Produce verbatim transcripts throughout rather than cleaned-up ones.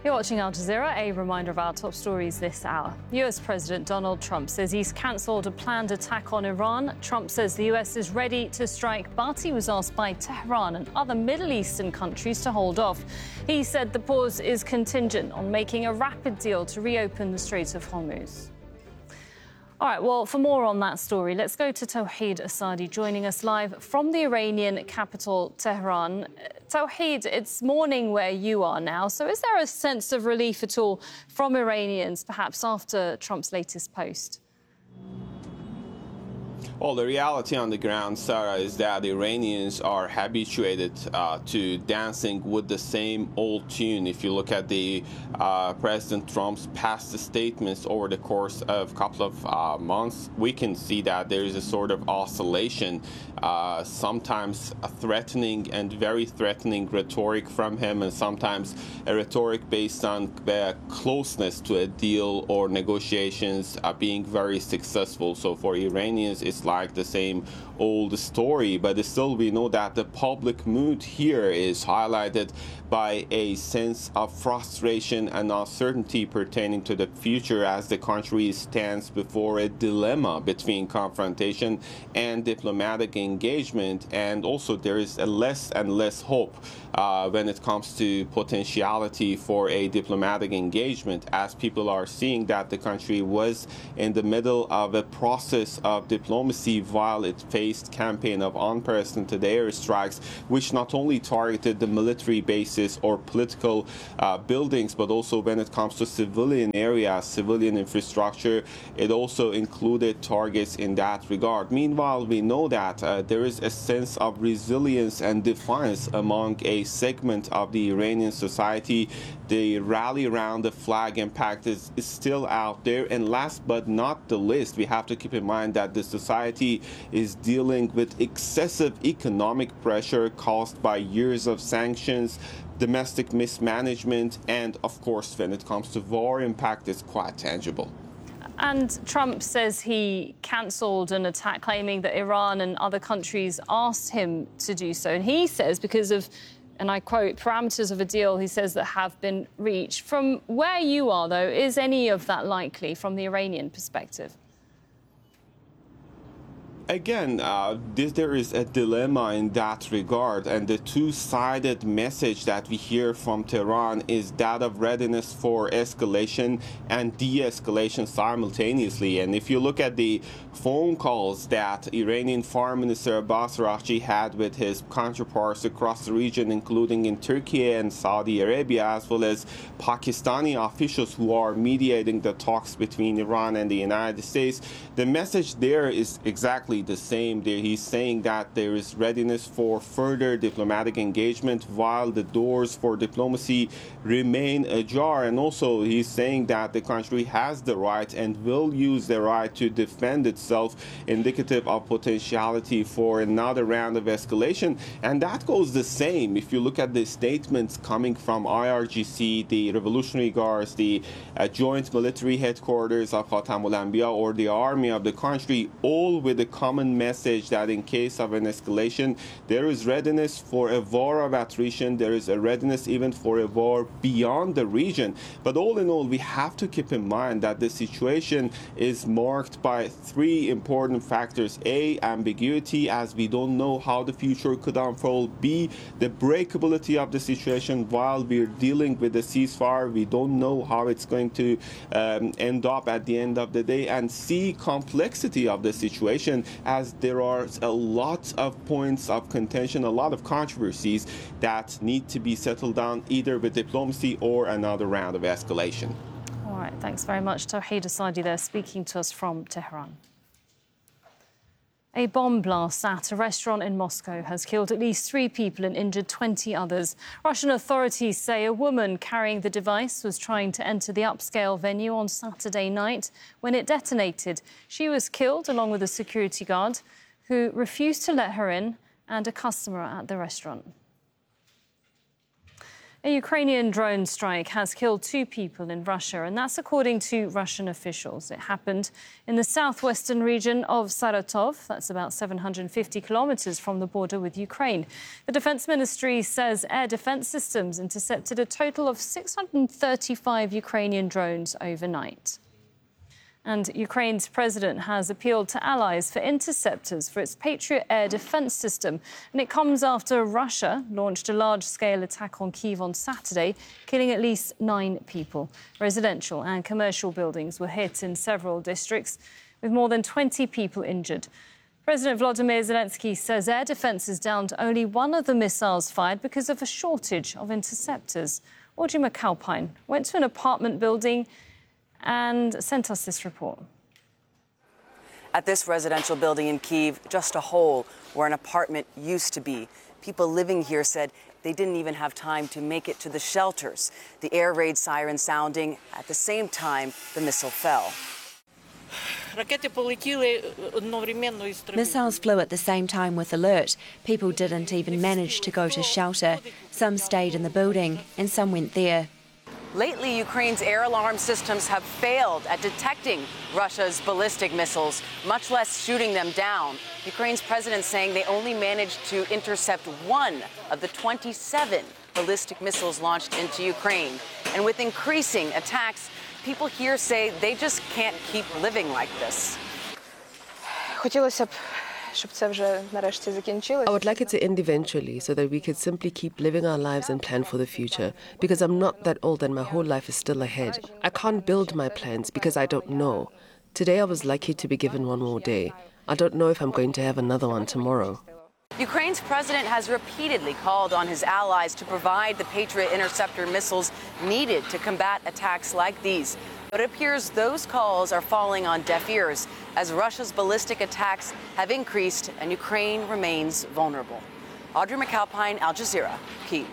You're watching Al Jazeera. A reminder of our top stories this hour. U S President Donald Trump says he's cancelled a planned attack on Iran. Trump says the U S is ready to strike, but he was asked by Tehran and other Middle Eastern countries to hold off. He said the pause is contingent on making a rapid deal to reopen the Strait of Hormuz. All right, well, for more on that story, let's go to Tawhid Asadi, joining us live from the Iranian capital, Tehran. Tawhid, it's morning where you are now, so is there a sense of relief at all from Iranians, perhaps after Trump's latest post? Well, the reality on the ground, Sarah, is that Iranians are habituated uh, to dancing with the same old tune. If you look at the uh, President Trump's past statements over the course of a couple of uh, months, we can see that there is a sort of oscillation, uh, sometimes a threatening and very threatening rhetoric from him, and sometimes a rhetoric based on uh, closeness to a deal or negotiations uh, being very successful. So for Iranians, it's like the same old story, but still we know that the public mood here is highlighted by a sense of frustration and uncertainty pertaining to the future as the country stands before a dilemma between confrontation and diplomatic engagement. And also there is a less and less hope uh, when it comes to potentiality for a diplomatic engagement, as people are seeing that the country was in the middle of a process of diplomacy while it faced campaign of unprecedented airstrikes, which not only targeted the military bases or political uh, buildings, but also when it comes to civilian areas, civilian infrastructure, it also included targets in that regard. Meanwhile, we know that uh, there is a sense of resilience and defiance among a segment of the Iranian society. The rally around the flag impact is, is still out there. And last but not the least, we have to keep in mind that the society is dealing with excessive economic pressure caused by years of sanctions, domestic mismanagement, and of course, when it comes to war, impact is quite tangible. And Trump says he cancelled an attack, claiming that Iran and other countries asked him to do so. And he says because of, and I quote, parameters of a deal, he says, that have been reached. From where you are, though, is any of that likely from the Iranian perspective? Again, uh, this, there is a dilemma in that regard, and the two-sided message that we hear from Tehran is that of readiness for escalation and de-escalation simultaneously. And if you look at the phone calls that Iranian Foreign Minister Abbas Araghchi had with his counterparts across the region, including in Turkey and Saudi Arabia, as well as Pakistani officials who are mediating the talks between Iran and the United States, the message there is exactly the same. He's saying that there is readiness for further diplomatic engagement while the doors for diplomacy remain ajar. And also he's saying that the country has the right and will use the right to defend itself, indicative of potentiality for another round of escalation. And that goes the same if you look at the statements coming from I R G C, the Revolutionary Guards, the uh, Joint Military Headquarters of Khatamul Anbiya, or the army of the country, all with a common message that in case of an escalation, there is readiness for a war of attrition, there is a readiness even for a war beyond the region. But all in all, we have to keep in mind that the situation is marked by three important factors. A, ambiguity, as we don't know how the future could unfold. B, the breakability of the situation while we're dealing with the ceasefire. We don't know how it's going to um, end up at the end of the day. And C, complexity of the situation, as there are a lot of points of contention, a lot of controversies that need to be settled down either with diplomacy or another round of escalation. All right, thanks very much. Tawhid Asadi there, speaking to us from Tehran. A bomb blast at a restaurant in Moscow has killed at least three people and injured twenty others. Russian authorities say a woman carrying the device was trying to enter the upscale venue on Saturday night when it detonated. She was killed along with a security guard who refused to let her in and a customer at the restaurant. A Ukrainian drone strike has killed two people in Russia, and that's according to Russian officials. It happened in the southwestern region of Saratov. That's about seven hundred fifty kilometres from the border with Ukraine. The Defence Ministry says air defence systems intercepted a total of six hundred thirty-five Ukrainian drones overnight. And Ukraine's president has appealed to allies for interceptors for its Patriot air defence system. And it comes after Russia launched a large-scale attack on Kyiv on Saturday, killing at least nine people. Residential and commercial buildings were hit in several districts, with more than twenty people injured. President Volodymyr Zelensky says air defence is down to only one of the missiles fired because of a shortage of interceptors. Audrey McAlpine went to an apartment building and sent us this report. At this residential building in Kyiv, just a hole where an apartment used to be. People living here said they didn't even have time to make it to the shelters. The air raid siren sounding. At the same time, the missile fell. Missiles flew at the same time with alert. People didn't even manage to go to shelter. Some stayed in the building and some went there. Lately, Ukraine's air alarm systems have failed at detecting Russia's ballistic missiles, much less shooting them down. Ukraine's president saying they only managed to intercept one of the twenty-seven ballistic missiles launched into Ukraine. And with increasing attacks, people here say they just can't keep living like this. I would like it to end eventually so that we could simply keep living our lives and plan for the future, because I'm not that old and my whole life is still ahead. I can't build my plans because I don't know. Today I was lucky to be given one more day. I don't know if I'm going to have another one tomorrow. Ukraine's president has repeatedly called on his allies to provide the Patriot interceptor missiles needed to combat attacks like these. But it appears those calls are falling on deaf ears as Russia's ballistic attacks have increased and Ukraine remains vulnerable. Audrey McAlpine, Al Jazeera, Kyiv.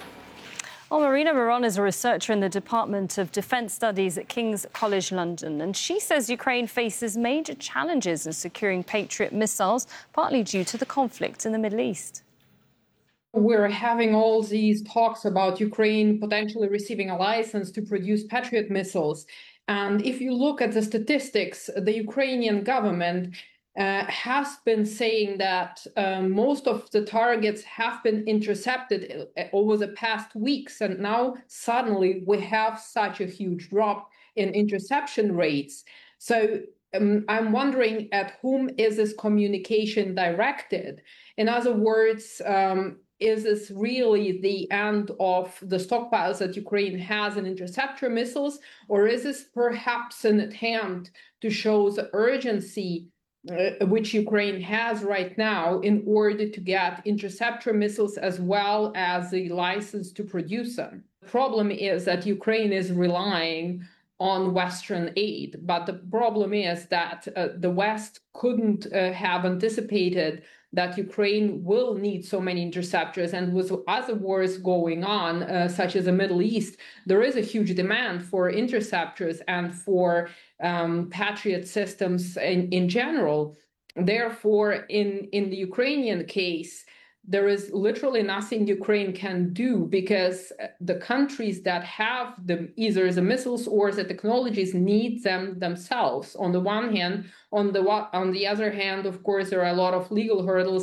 Well, Marina Moron is a researcher in the Department of Defence Studies at King's College London, and she says Ukraine faces major challenges in securing Patriot missiles, partly due to the conflict in the Middle East. We're having all these talks about Ukraine potentially receiving a license to produce Patriot missiles. And if you look at the statistics, the Ukrainian government uh, has been saying that uh, most of the targets have been intercepted over the past weeks. And now suddenly we have such a huge drop in interception rates. So um, I'm wondering at whom is this communication directed? In other words, um, is this really the end of the stockpiles that Ukraine has in interceptor missiles, or is this perhaps an attempt to show the urgency uh, which Ukraine has right now in order to get interceptor missiles as well as the license to produce them? The problem is that Ukraine is relying on Western aid, but the problem is that uh, the West couldn't uh, have anticipated that Ukraine will need so many interceptors. And with other wars going on, uh, such as the Middle East, there is a huge demand for interceptors and for um, Patriot systems in, in general. Therefore, in, in the Ukrainian case, there is literally nothing Ukraine can do because the countries that have the, either the missiles or the technologies need them themselves. On the one hand, on the on the other hand, of course, there are a lot of legal hurdles.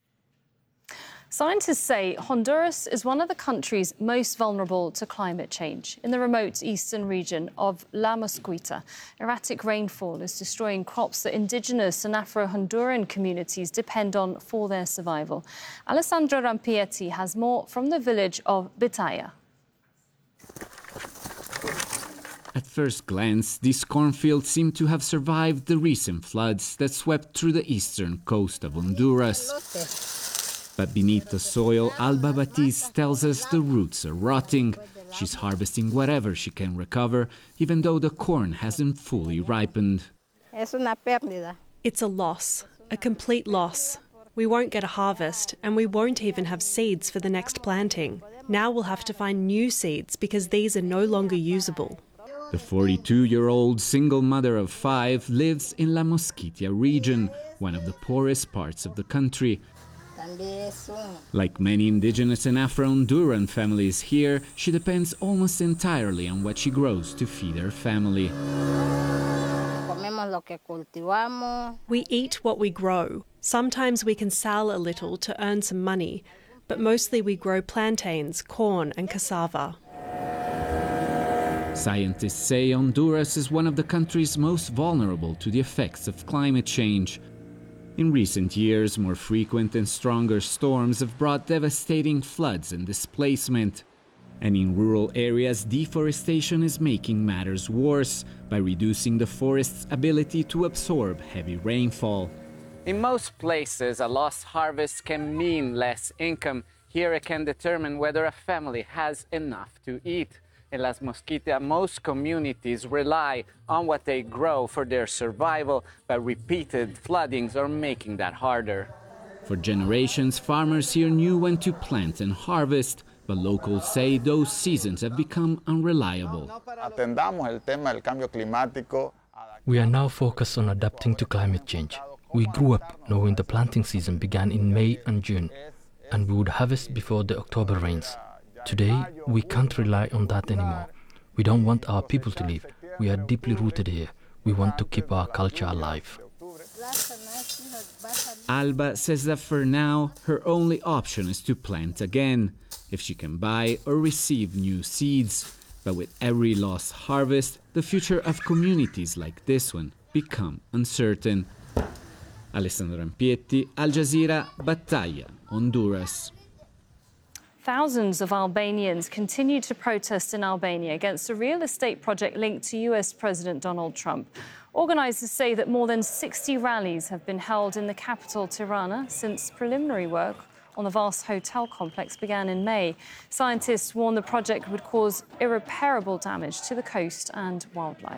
Scientists say Honduras is one of the countries most vulnerable to climate change. In the remote eastern region of La Mosquita, erratic rainfall is destroying crops that indigenous and Afro-Honduran communities depend on for their survival. Alessandra Rampietti has more from the village of Bitaya. At first glance, these cornfields seem to have survived the recent floods that swept through the eastern coast of Honduras. But beneath the soil, Alba Batiz tells us the roots are rotting. She's harvesting whatever she can recover, even though the corn hasn't fully ripened. It's a loss, a complete loss. We won't get a harvest, and we won't even have seeds for the next planting. Now we'll have to find new seeds because these are no longer usable. The forty-two-year-old single mother of five lives in La Mosquitia region, one of the poorest parts of the country. Like many indigenous and Afro-Honduran families here, she depends almost entirely on what she grows to feed her family. We eat what we grow. Sometimes we can sell a little to earn some money, but mostly we grow plantains, corn and cassava. Scientists say Honduras is one of the countries most vulnerable to the effects of climate change. In recent years, more frequent and stronger storms have brought devastating floods and displacement. And in rural areas, deforestation is making matters worse by reducing the forest's ability to absorb heavy rainfall. In most places, a lost harvest can mean less income. Here it can determine whether a family has enough to eat. In Las Mosquitas, most communities rely on what they grow for their survival, but repeated floodings are making that harder. For generations, farmers here knew when to plant and harvest, but locals say those seasons have become unreliable. We are now focused on adapting to climate change. We grew up knowing the planting season began in May and June, and we would harvest before the October rains. Today, we can't rely on that anymore. We don't want our people to leave. We are deeply rooted here. We want to keep our culture alive. Alba says that for now, her only option is to plant again, if she can buy or receive new seeds. But with every lost harvest, the future of communities like this one become uncertain. Alessandro Rampietti, Al Jazeera, Battaglia, Honduras. Thousands of Albanians continue to protest in Albania against a real estate project linked to U S President Donald Trump. Organisers say that more than sixty rallies have been held in the capital, Tirana, since preliminary work on the vast hotel complex began in May. Scientists warn the project would cause irreparable damage to the coast and wildlife.